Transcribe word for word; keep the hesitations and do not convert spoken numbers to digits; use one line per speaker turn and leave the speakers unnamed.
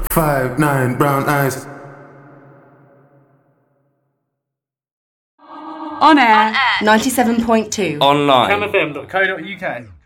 Five, nine, brown eyes.
On air, ninety-seven point two.
Online.
cam f m dot co dot u k